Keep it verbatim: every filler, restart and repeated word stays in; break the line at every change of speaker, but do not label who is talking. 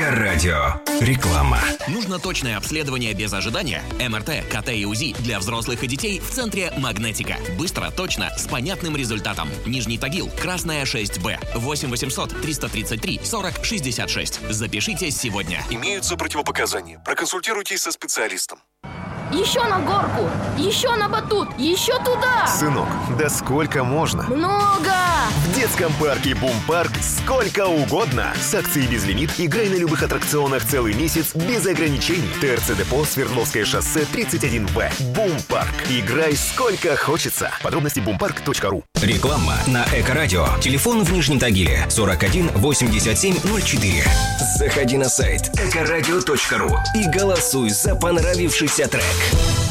Эко-радио. Реклама.
Нужно точное обследование без ожидания? эм эр тэ, ка тэ и УЗИ для взрослых и детей в центре «Магнетика». Быстро, точно, с понятным результатом. Нижний Тагил, Красная шесть бэ. восемь восемьсот триста тридцать три сорок шестьдесят шесть. Запишитесь сегодня.
Имеются противопоказания. Проконсультируйтесь со специалистом.
Еще на горку! Еще на батут! Еще туда!
Сынок, да сколько можно?
Много!
В детском парке Бум-парк сколько угодно. С акцией «Безлимит» играй на любых аттракционах целый месяц без ограничений. ТРЦ-депо, Свердловское шоссе, тридцать один бэ. Бум-парк. Играй сколько хочется. Подробности бумпарк точка ру.
Реклама на Эко-радио. Телефон в Нижнем Тагиле сорок один восемьдесят семь ноль четыре. Заходи на сайт эко радио точка ру и голосуй за понравившийся трек.